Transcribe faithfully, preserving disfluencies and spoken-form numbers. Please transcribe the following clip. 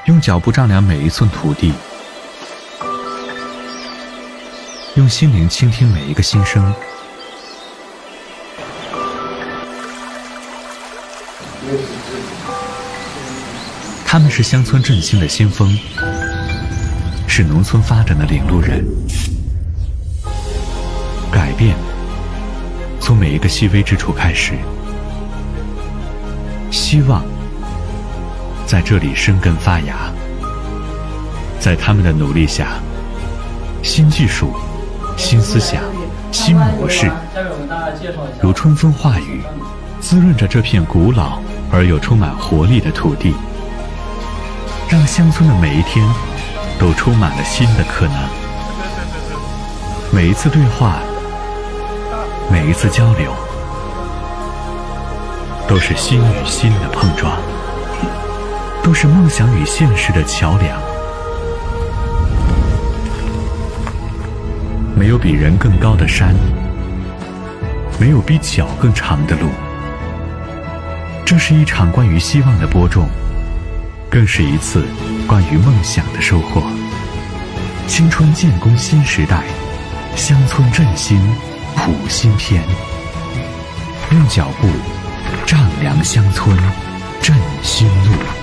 用脚步丈量每一寸土地，用心灵倾听每一个心声。他们是乡村振兴的先锋，是农村发展的领路人。改变从每一个细微之处开始，希望在这里生根发芽。在他们的努力下，新技术、新思想、新模式如春风化雨，滋润着这片古老而又充满活力的土地，让乡村的每一天都充满了新的可能。每一次对话，每一次交流，都是心与心的碰撞，都是梦想与现实的桥梁。没有比人更高的山，没有比脚更长的路。这是一场关于希望的播种，更是一次关于梦想的收获。青春建功新时代，乡村振兴谱新篇。用脚步丈量乡村振兴路。